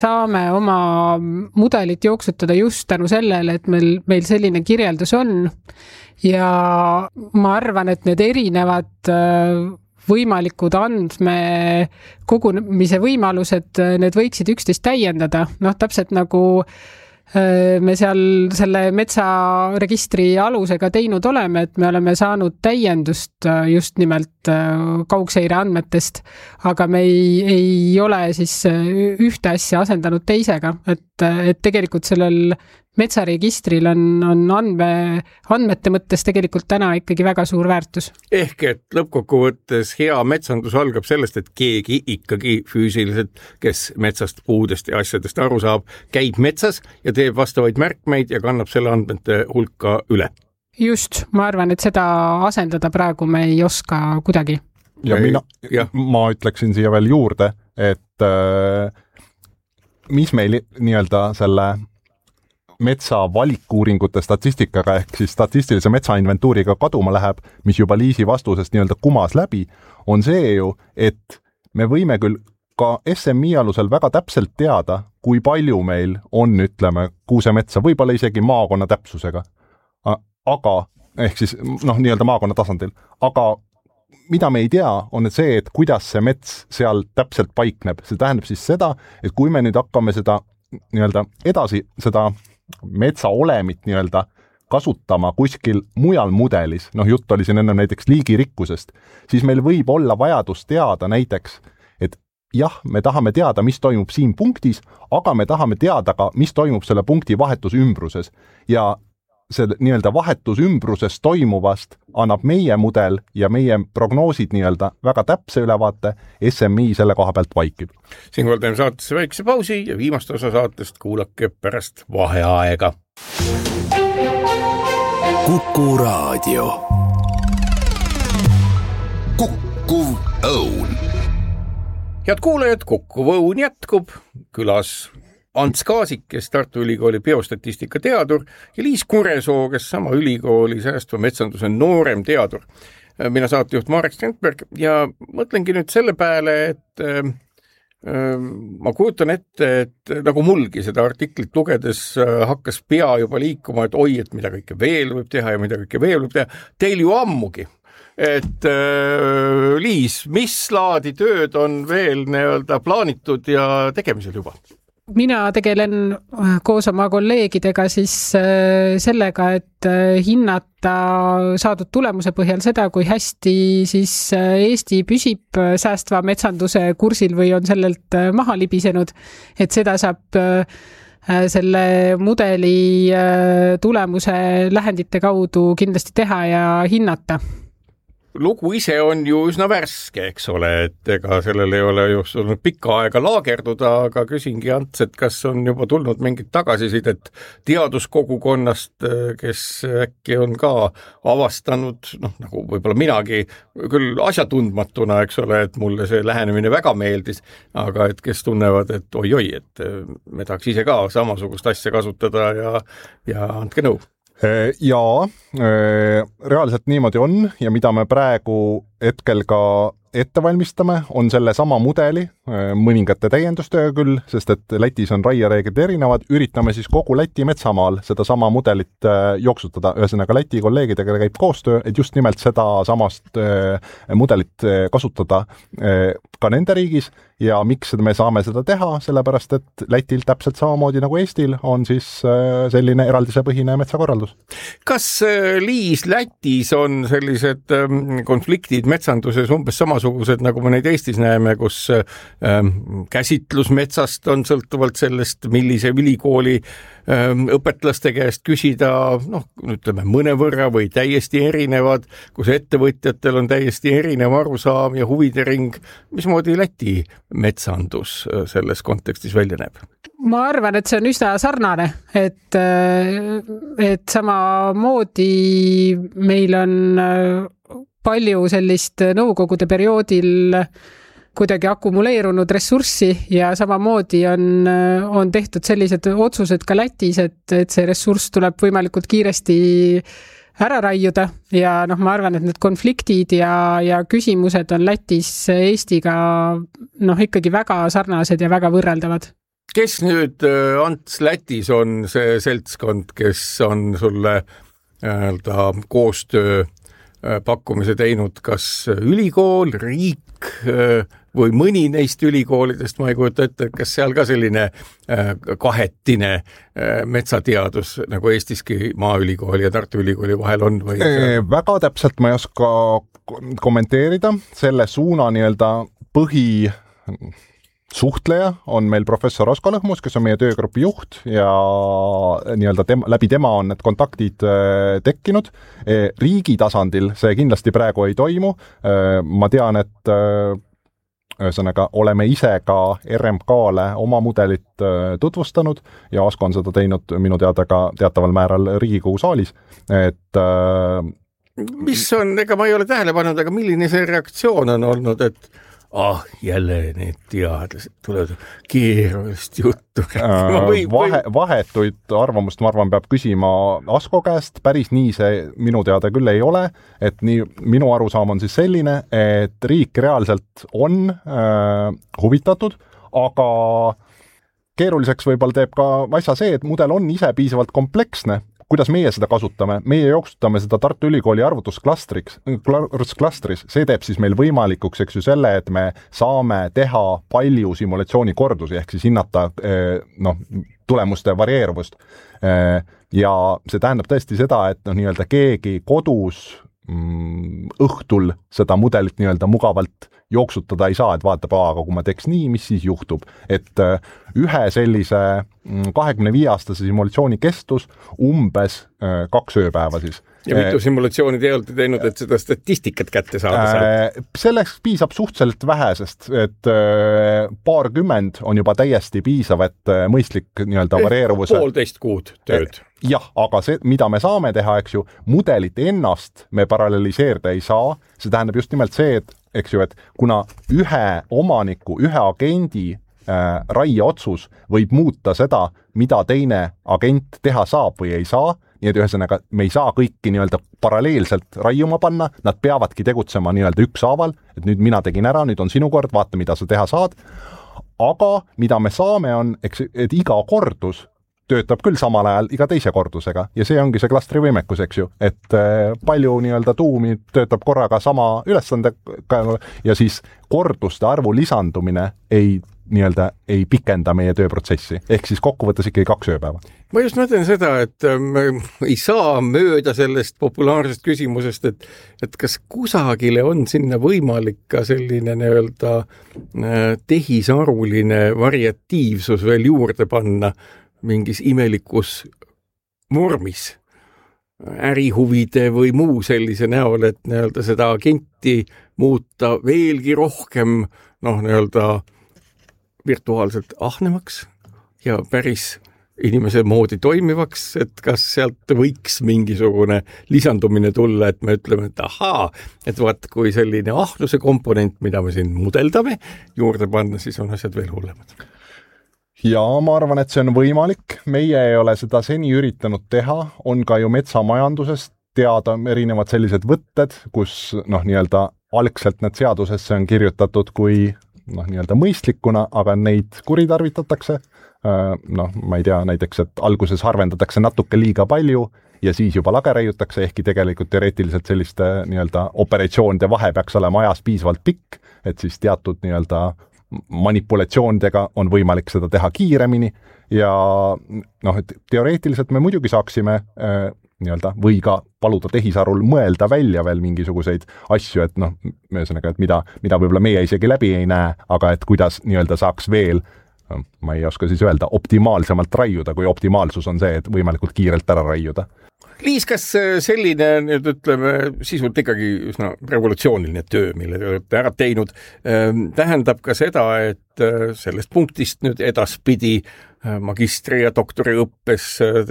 saame oma mudelit jooksutada just tänu sellele, et meil selline kirjeldus on ja ma arvan, et need erinevad võimalikud andmekogunemise võimalused, need võiksid üksteist täiendada. Täpselt nagu me seal selle metsaregistri alusega teinud oleme, et me oleme saanud täiendust just nimelt kaugseire andmetest, aga me ei ole siis ühte asja asendanud teisega, et tegelikult sellel metsaregistril on andmete mõttes tegelikult täna ikkagi väga suur väärtus. Ehk et lõppkokkuvõttes hea metsandus algab sellest, et keegi ikkagi füüsiliselt, kes metsast, puudest ja asjadest aru saab, käib metsas ja teeb vastavaid märkmeid ja kannab selle andmete hulka üle. Just, ma arvan, et seda asendada praegu me ei oska kuidagi. Ja ma ütleksin siia veel juurde, et mis meil nii-öelda selle metsa valikuuringute statistikaga ehk siis statistilise metsainventuuriga kaduma läheb, mis juba Liisi vastusest nii-öelda kumas läbi, on see ju, et me võime küll ka SMI alusel väga täpselt teada, kui palju meil on, ütleme, kuusemetsa, võib-olla isegi maakonna täpsusega. Aga, ehk siis nii-öelda maakonna tasandil. Aga mida me ei tea, on see, et kuidas see mets seal täpselt paikneb. See tähendab siis seda, et kui me nüüd hakkame seda nii-öelda edasi, seda metsa olemit nii-öelda kasutama kuskil mujal mudelis, jutt oli siin enne näiteks liigirikkusest, siis meil võib olla vajadus teada näiteks, et jah, me tahame teada, mis toimub siin punktis, aga me tahame teada ka, mis toimub selle punkti vahetusümbruses ja selle nii-öelda vahetusumbruses toimuvast annab meie mudel ja meie prognoosid nii-öelda väga täpse ülevaate, SMI selle koha pealt vaikib. Siinkohal teeme saatesse väikse pausi ja viimast osa saatest kuulake pärast vaheaega. Kuku Raadio. Kukkuv õun. Head kuulajad, Kukkuv õun jätkub. Külas Ants Kaasik, kes Tartu Ülikooli biostatistika teadur ja Liis Kuresoo, kes sama ülikooli säästva metsanduse noorem teadur. Mina saatejuht Marek Strandberg ja mõtlengi nüüd selle peale, et ma kujutan ette, et nagu mulgi seda artiklit lugedes hakkas pea juba liikuma, et oi, et mida kõike veel võib teha ja mida kõike veel võib teha. Teil ju ammugi. Et Liis, mis laadi tööd on veel nii-öelda plaanitud ja tegemisel juba? Mina tegelen koos oma kolleegidega siis sellega, et hinnata saadud tulemuse põhjal seda, kui hästi siis Eesti püsib säästva metsanduse kursil või on sellelt maha libisenud, et seda saab selle mudeli tulemuse lähendite kaudu kindlasti teha ja hinnata. Lugu ise on ju üsna värske, eks ole, et ega sellel ei ole just olnud pikka aega laagerduda, aga küsingi Ants, et kas on juba tulnud mingid tagasisidet teaduskogukonnast, kes äkki on ka avastanud, nagu võib-olla minagi küll asjatundmatuna, eks ole, et mulle see lähenemine väga meeldis, aga et kes tunnevad, et oi-oi, et me tahaks ise ka samasugust asja kasutada ja andke nõu. Jaa, reaalselt niimoodi on ja mida me praegu hetkel ka ette valmistame, on selle sama mudeli, mõningate täiendustöö küll, sest et Lätis on raiereeglid erinevad, üritame siis kogu Läti metsamaal seda sama mudelit jooksutada, ühesõnaga Läti kolleegidega käib koostöö, et just nimelt seda samast mudelit kasutada ka nende riigis ja miks me saame seda teha, sellepärast et Lätil täpselt samamoodi nagu Eestil on siis selline eraldisepõhine metsakorraldus. Kas Liis Lätis on sellised konfliktid metsanduses umbes samasugused, nagu me neid Eestis näeme, kus käsitlus metsast on sõltuvalt sellest, millise ülikooli õpetlaste käest küsida, ütleme mõnevõrra või täiesti erinevad, kus ettevõtjatel on täiesti erinev arusaam ja huvide ring. Mismoodi Läti metsandus selles kontekstis välja näeb? Ma arvan, et see on üsna sarnane, et samamoodi meil on palju sellist nõukogude perioodil kuidagi akumuleerunud ressurssi ja samamoodi on tehtud sellised otsused ka Lätis, et see ressurss tuleb võimalikult kiiresti ära raiuda ja ma arvan, et need konfliktid ja küsimused on Lätis Eestiga ikkagi väga sarnased ja väga võrreldavad. Kes nüüd, Ants, Lätis on see seltskond, kes on sulle koostöö pakkumise teinud, kas ülikool, riik või mõni neist ülikoolidest, ma ei kujuta ette, kas seal ka selline kahetine metsateadus nagu Eestiski Maaülikooli ja Tartu Ülikooli vahel on? Või? Väga täpselt ma ei oska kommenteerida, selle suuna nii-öelda suhtleja on meil professor Oskar Lõhmus, kes on meie töögrupi juht ja nii-öelda läbi tema on need kontaktid tekkinud. Riigi tasandil see kindlasti praegu ei toimu. Ma tean, et ühesõnaga oleme ise ka RMK-le oma mudelit tutvustanud ja Asko on seda teinud minu teada ka teataval määral Riigikogu saalis. Et mis on, ega ma ei ole tähele pannud, aga milline see reaktsioon on olnud, et jälle need teadlased tulevad keerulist juttu. Vahetuid arvamust, ma arvan, peab küsima Asko käest. Päris nii see minu teada küll ei ole. Et nii, minu arusaam on siis selline, et riik reaalselt on huvitatud, aga keeruliseks võib-olla teeb ka asja see, et mudel on ise piisavalt kompleksne. Kuidas meie seda kasutame? Meie jooksutame seda Tartu Ülikooli arvutusklastris. See teeb siis meil võimalikuks, eks ju, selle, et me saame teha palju simulatsioonikordusi, ehk siis hinnata tulemuste varieeruvust. Ja see tähendab tõesti seda, et nii-öelda keegi kodus õhtul seda mudelit nii-öelda mugavalt jooksutada ei saa, et vaatab, aga kui ma teeks nii, mis siis juhtub. Et ühe sellise 25-aastase simulatsiooni kestus umbes 2 ööpäeva siis. Ja mitu simulatsiooni te olete teinud, et seda statistikat kätte saada? Selleks piisab suhteliselt vähesest, et paarkümmend on juba täiesti piisav, et mõistlik nii-öelda varieeruvuse. 1,5 kuud tööd. Jah, aga see, mida me saame teha, eks ju, mudelit ennast me paralleliseerida ei saa. See tähendab just nimelt see, et eks ju, et kuna ühe omaniku, ühe agendi raieotsus võib muuta seda, mida teine agent teha saab või ei saa, nii et ühesõnaga me ei saa kõiki nii-öelda paralleelselt raiuma panna, nad peavadki tegutsema nii-öelda ükshaaval, et nüüd mina tegin ära, nüüd on sinu kord, vaata, mida sa teha saad. Aga mida me saame on, eks, et iga kordus töötab küll samal ajal iga teise kordusega ja see ongi see klastri võimekus, eks ju, et palju nii-öelda tuumi töötab korraga sama ülesandega ja siis korduste arvu lisandumine ei pikenda meie tööprotsessi. Ehk siis kokkuvõttes ikkagi 2 ööpäeva. Ma just mõtlen seda, et me ei saa mööda sellest populaarsest küsimusest, et kas kusagile on sinna võimalik ka selline nii-öelda tehisaruline variatiivsus veel juurde panna mingis imelikus vormis, ärihuvide või muu sellise näol, et nii-öelda seda agenti muuta veelgi rohkem nii-öelda virtuaalselt ahnemaks ja päris inimese moodi toimivaks, et kas sealt võiks mingisugune lisandumine tulla, et me ütleme, et ahaa, et vaat kui selline ahnuse komponent, mida me siin mudeldame, juurde panna, siis on asjad veel hullemad. Ja ma arvan, et see on võimalik. Meie ei ole seda seni üritanud teha. On ka ju metsamajandusest teada erinevad sellised võtted, kus nii-öelda algselt need seadusesse on kirjutatud kui nii-öelda mõistlikuna, aga neid kuritarvitatakse. Ma ei tea, näiteks, et alguses harvendatakse natuke liiga palju ja siis juba lage raiutakse, ehkki tegelikult teoreetiliselt selliste nii-öelda operatsioonide vahe peaks olema ajas piisavalt pikk, et siis teatud nii-öelda manipulatsioonidega on võimalik seda teha kiiremini ja et teoreetiliselt me muidugi saaksime nii-öelda või ka paluda tehisarul mõelda välja veel mingisuguseid asju, et ühesõnaga, et mida võib-olla meie isegi läbi ei näe, aga et kuidas nii-öelda saaks veel, ma ei oska siis öelda, optimaalsemalt raiuda, kui optimaalsus on see, et võimalikult kiirelt ära raiuda. Liis, kas selline, nüüd ütleme, sisult ikkagi üsna revolutsiooniline töö, mille te olete ära teinud, tähendab ka seda, et sellest punktist nüüd edaspidi magistri- ja doktoriõppes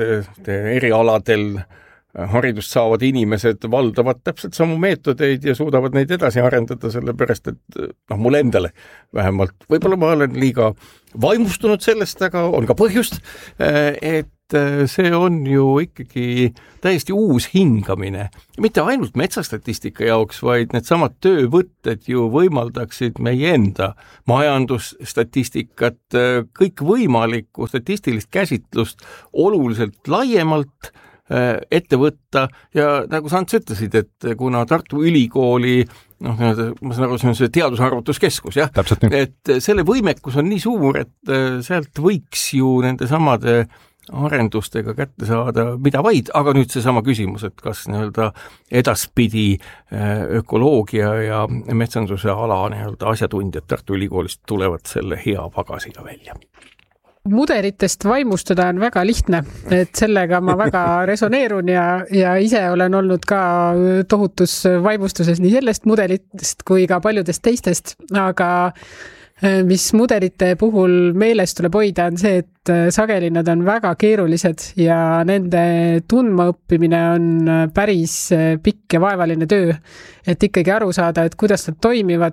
erialadel haridust saavad inimesed valdavad täpselt samu meetodeid ja suudavad neid edasi arendada, sellepärast et mul endale vähemalt, võib-olla ma olen liiga vaimustunud sellest, aga on ka põhjust, et see on ju ikkagi täiesti uus hingamine. Mitte ainult metsastatistika jaoks, vaid need samad töövõtted ju võimaldaksid meie enda majandusstatistikat, kõik võimalikku statistilist käsitlust oluliselt laiemalt ette võtta ja nagu sa Ants ütlesid, et kuna Tartu Ülikooli ma saan aru, see on see teadusarvutuskeskus, jah, et selle võimekus on nii suur, et sealt võiks ju nende samade arendustega kätte saada mida vaid, aga nüüd see sama küsimus, et kas nii-öelda edaspidi ökoloogia ja metsanduse ala nii-öelda asjatundjad Tartu Ülikoolist tulevad selle hea pagasiga välja. Mudelitest vaimustuda on väga lihtne, et sellega ma väga resoneerun ja ise olen olnud ka tohutus vaimustuses nii sellest mudelitest kui ka paljudest teistest, aga mis mudelite puhul meeles tuleb hoida on see, et sageli nad on väga keerulised ja nende tundmaõppimine on päris pikk ja vaevaline töö, et ikkagi aru saada, et kuidas nad toimivad,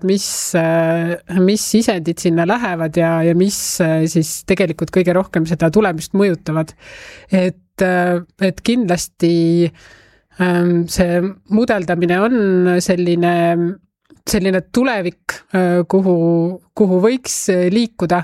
mis sisendid sinna lähevad ja mis siis tegelikult kõige rohkem seda tulemust mõjutavad. Et kindlasti see mudeldamine on selline tulevik, kuhu võiks liikuda,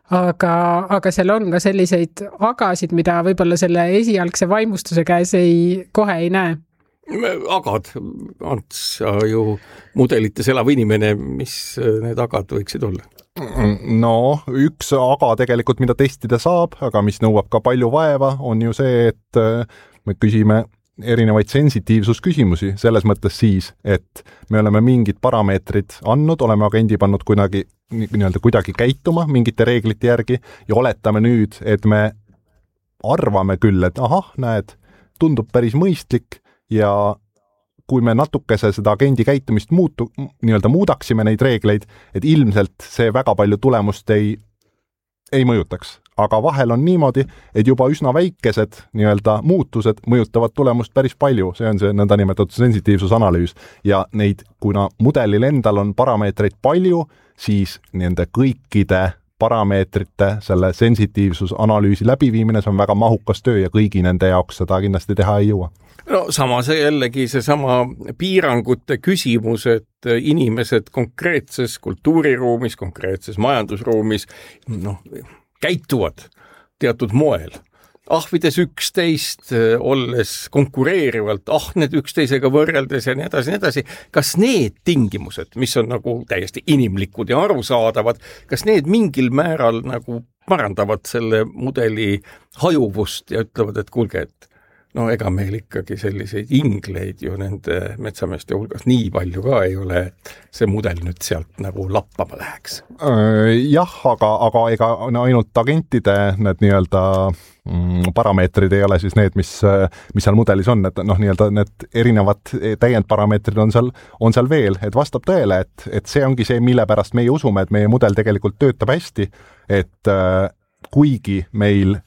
aga seal on ka selliseid agasid, mida võib-olla selle esialgse vaimustuse käes kohe ei näe. Agad, Ants, ju mudelites elav inimene, mis need agad võiksid olla? No, üks aga tegelikult, mida testida saab, aga mis nõuab ka palju vaeva, on ju see, et me küsime erinevaid sensitiivsusküsimusi selles mõttes siis, et me oleme mingid parameetrid andnud, oleme agendi pannud kuidagi käituma mingite reeglite järgi ja oletame nüüd, et me arvame küll, et näed, tundub päris mõistlik ja kui me natukese seda agendi käitumist muudaksime neid reegleid, et ilmselt see väga palju tulemust ei mõjutaks. Aga vahel on niimoodi, et juba üsna väikesed muutused mõjutavad tulemust päris palju. See on see nõndanimetatud sensitiivsusanalüüs. Ja neid, kuna mudelil endal on parameetreid palju, siis nende kõikide parameetrite selle sensitiivsusanalüüsi läbiviimine, see on väga mahukas töö ja kõigi nende jaoks seda kindlasti teha ei jõua. No samas jällegi seesama piirangute küsimus, et inimesed konkreetses kultuuriruumis, konkreetses majandusruumis käituvad teatud moel. Ahvides 11, olles konkureerivalt ahned üksteisega võrreldes ja nii edasi. Kas need tingimused, mis on nagu täiesti inimlikud ja arusaadavad, kas need mingil määral nagu parandavad selle mudeli hajuvust ja ütlevad, et kuulge, et ega meil ikkagi selliseid ingleid ju nende metsameeste hulgas nii palju ka ei ole, et see mudel nüüd sealt nagu lappama läheks. Jah, aga ega ainult agentide need parameetrid ei ole siis need, mis seal mudelis on, et need erinevad täiendparameetrid on seal veel, et vastab tõele, et see ongi see, mille pärast meie usume, et meie mudel tegelikult töötab hästi, et kuigi meil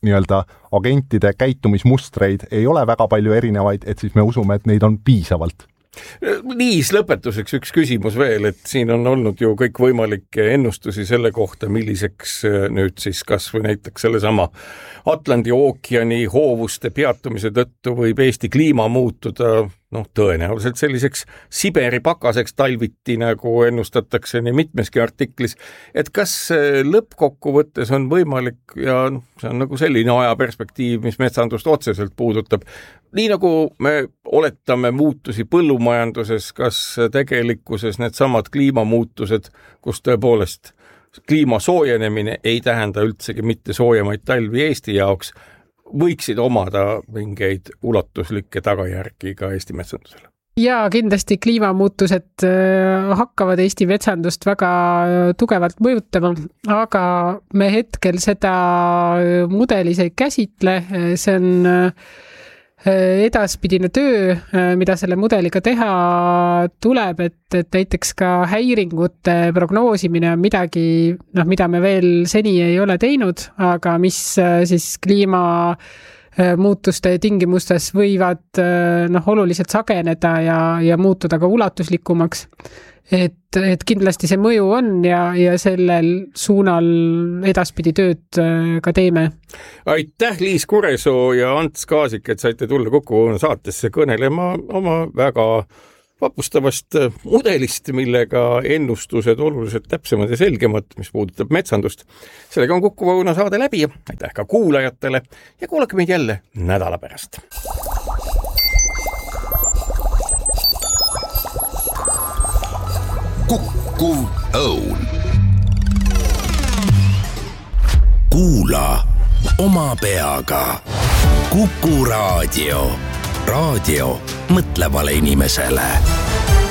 agentide käitumismustreid ei ole väga palju erinevaid, et siis me usume, et neid on piisavalt. Niis lõpetuseks üks küsimus veel, et siin on olnud ju kõik võimalikke ennustusi selle kohta, milliseks nüüd siis kas või näiteks sellesama Atlandi ookeani hoovuste peatumise tõttu võib Eesti kliima muutuda tõenäoliselt selliseks Siberi pakaseks talviti, nagu ennustatakse nii mitmeski artiklis, et kas lõppkokkuvõttes on võimalik ja see on nagu selline ajaperspektiiv, mis metsandust otseselt puudutab, nii nagu me oletame muutusi põllumajanduses, kas tegelikkuses need samad kliimamuutused, kus tõepoolest kliima soojenemine ei tähenda üldsegi mitte soojemaid talvi Eesti jaoks, võiksid omada mingeid ulatuslikke tagajärgi ka Eesti metsandusele? Ja kindlasti kliimamuutused hakkavad Eesti metsandust väga tugevalt mõjutama, aga me hetkel seda mudelis ei käsitle, see on edaspidine töö, mida selle mudeliga teha tuleb, et näiteks ka häiringute prognoosimine on midagi, mida me veel seni ei ole teinud, aga mis siis kliima muutuste tingimustes võivad oluliselt sageneda ja muutuda ka ulatuslikumaks. Et kindlasti see mõju on ja sellel suunal edaspidi tööd ka teeme. Aitäh, Liis Kuresoo ja Ants Kaasik, et saite tulla Kuku saatesse kõnelema oma väga vapustavast mudelist, millega ennustused oluliselt täpsemad ja selgemad, mis puudutab metsandust. Sellega on Kuku saade läbi. Aitäh ka kuulajatele ja kuulake meid jälle nädala pärast. Kuku Õun. Kuula oma peaga. Kuku Raadio. Raadio mõtlevale inimesele.